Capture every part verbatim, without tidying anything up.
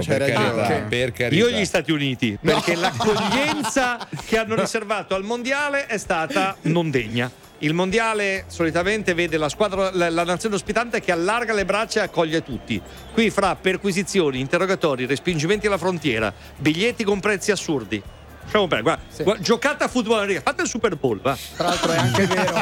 c'hai per ragione. carità, Ah, per carità. Io gli Stati Uniti, perché l'accoglienza che hanno riservato al mondiale è stata non degna. Il mondiale solitamente vede la squadra, la, la nazione ospitante che allarga le braccia e accoglie tutti. Qui fra perquisizioni, interrogatori, respingimenti alla frontiera, biglietti con prezzi assurdi. Lasciamo perdere, guarda, Sì. guarda, giocata a football, fate il Super Bowl, va. Tra l'altro è anche vero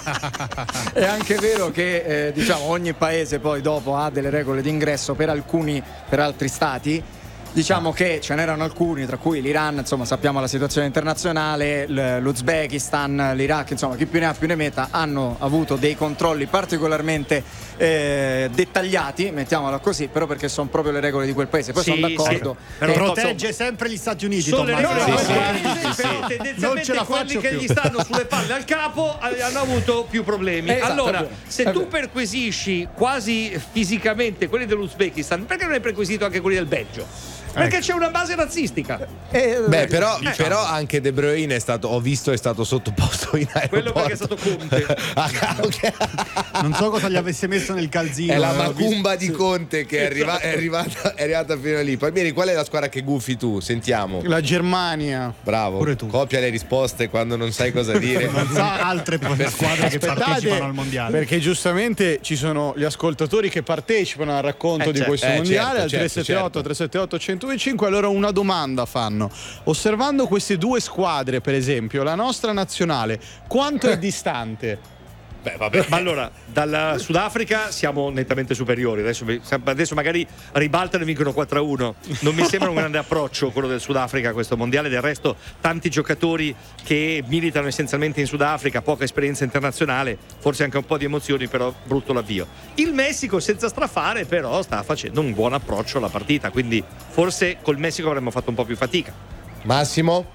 è anche vero che eh, diciamo ogni paese poi dopo ha delle regole d'ingresso per alcuni, per altri stati. Diciamo che ce n'erano alcuni, tra cui l'Iran, insomma sappiamo la situazione internazionale, l- l'Uzbekistan, l'Iraq, insomma chi più ne ha più ne metta, hanno avuto dei controlli particolarmente eh, dettagliati, mettiamola così, però perché sono proprio le regole di quel paese. Poi Sì, sono d'accordo. sì. che, Però Protegge insomma, sempre gli Stati Uniti, sono le Tommaso. regole sì, di sì, quel sì, paese, sì, però sì. Non tendenzialmente ce la quelli faccio che più. gli stanno sulle palle al capo eh, hanno avuto più problemi. Esatto, allora, è vero, se è tu vero. perquisisci quasi fisicamente quelli dell'Uzbekistan, perché non hai perquisito anche quelli del Belgio? Perché c'è una base razzistica. Eh, Beh, però, Diciamo. però anche De Bruyne è stato, ho visto, è stato sottoposto in aeroporto. Quello perché è stato Conte. Ah, ok. Non so cosa gli avesse messo nel calzino. È la Ho visto- macumba di Conte che è, arriva- è, arrivata, è arrivata fino a lì. Palmieri, qual è la squadra che gufi tu? Sentiamo. La Germania. Bravo. Pure tu. Copia le risposte quando non sai cosa dire. Non sa altre squadre che partecipano al mondiale. Perché giustamente ci sono gli ascoltatori che partecipano al racconto Eh, di certo, questo eh, mondiale certo, al certo, tre sette otto tre sette otto uno zero due cinque. Allora una domanda fanno: osservando queste due squadre, per esempio la nostra nazionale, quanto è distante? Beh, vabbè. Ma allora, dal Sudafrica siamo nettamente superiori. Adesso, adesso magari ribaltano e vincono quattro a uno. Non mi sembra un grande approccio quello del Sudafrica a questo mondiale. Del resto, tanti giocatori che militano essenzialmente in Sudafrica, poca esperienza internazionale, forse anche un po' di emozioni, però brutto l'avvio. Il Messico, senza strafare, però sta facendo un buon approccio alla partita. Quindi forse col Messico avremmo fatto un po' più fatica. Massimo?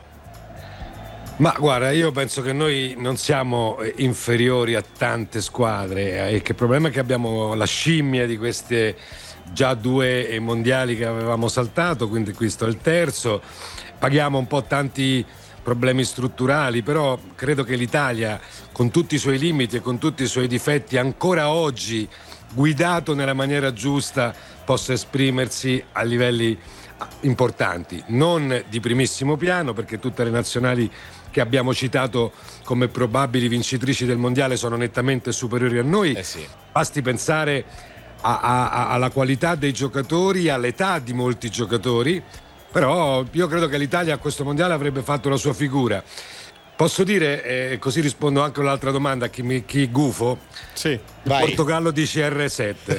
Ma guarda, io penso che noi non siamo eh, inferiori a tante squadre eh, e che il problema è che abbiamo la scimmia di queste già due eh, mondiali che avevamo saltato, quindi questo è il terzo. Paghiamo un po' tanti problemi strutturali, però credo che l'Italia, con tutti i suoi limiti e con tutti i suoi difetti, ancora oggi, guidato nella maniera giusta, possa esprimersi a livelli importanti, non di primissimo piano, perché tutte le nazionali che abbiamo citato come probabili vincitrici del mondiale sono nettamente superiori a noi. Eh sì. Basti pensare a, a, alla qualità dei giocatori, all'età di molti giocatori, però io credo che l'Italia a questo mondiale avrebbe fatto la sua figura. Posso dire, e eh, così rispondo anche all'altra domanda, chi, mi, chi gufo? Sì. Vai. Portogallo di C R sette.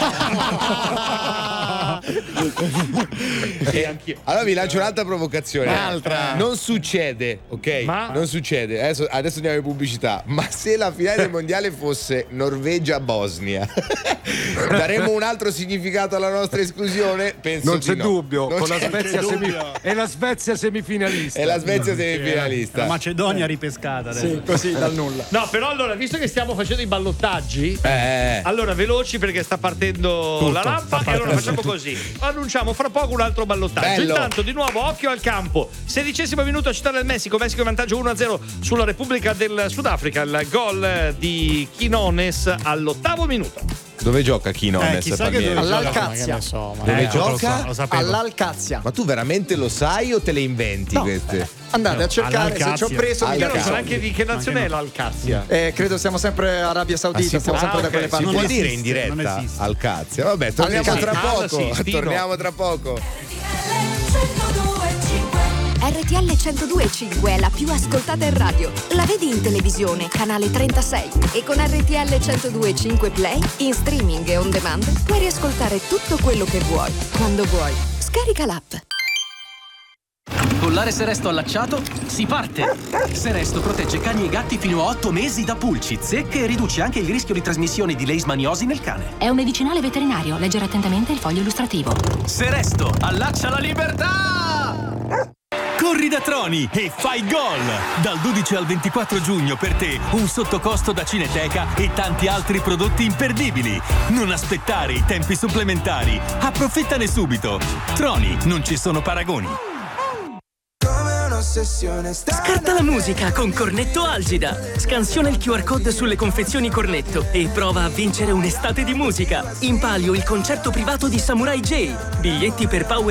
E anch'io. Allora vi lancio un'altra provocazione. Un'altra. Non succede, ok? Ma? Non succede. Adesso, adesso andiamo in pubblicità. Ma se la finale del mondiale fosse Norvegia-Bosnia, daremmo un altro significato alla nostra esclusione? Penso Non di c'è no. dubbio, Non con la c'è Svezia dubbio. semi- è la Svezia semifinalista. È la Svezia La semifinalista. Macedonia ripescata adesso. sì, così dal nulla. No, però allora, visto che stiamo facendo i ballottaggi, Eh. allora veloci perché sta partendo Tutto, la lampa. sta E allora partendo facciamo così: annunciamo fra poco un altro ballottaggio. Bello. Intanto, di nuovo, occhio al campo. Sedicesimo minuto a Città del Messico. Messico in vantaggio uno a zero sulla Repubblica del Sudafrica. Il gol di Quinones all'ottavo minuto. Dove gioca Quinones? Eh, chissà che Palmieri? dove gioca, All'Alcazia. ma che ne so, ma- Dove Eh, gioca? Lo, so, lo sapevo. All'Alcazia. Ma tu veramente lo sai o te le inventi No, queste? eh, andate a cercare, se ci ho all'Alcazia. preso mi Io non date so soldi. neanche di che nazione è l'Alcazia. Eh, credo siamo sempre Arabia Saudita, Ah, si stiamo può- sempre ah, da ok, quelle Si parti. Non può esiste, dire in diretta non esiste. al Cazia. Vabbè, torniamo Al tra Cazia. poco. Ah, sì, Stino. Torniamo tra poco. R T L centodue e cinque è la più ascoltata in radio. La vedi in televisione, canale trentasei. E con R T L centodue e cinque Play, in streaming e on demand, puoi riascoltare tutto quello che vuoi, quando vuoi. Scarica l'app. Collare Seresto allacciato, si parte! Seresto protegge cani e gatti fino a otto mesi da pulci, zecche e riduce anche il rischio di trasmissione di leishmaniosi nel cane. È un medicinale veterinario, leggere attentamente il foglio illustrativo. Seresto, allaccia la libertà! Corri da Troni e fai gol! Dal dodici al ventiquattro giugno per te un sottocosto da Cineteca e tanti altri prodotti imperdibili. Non aspettare i tempi supplementari. Approfittane subito. Troni, non ci sono paragoni. Scarta la musica con Cornetto Algida. Scansiona il Q R code sulle confezioni Cornetto e prova a vincere un'estate di musica. In palio il concerto privato di Samurai J. Biglietti per Power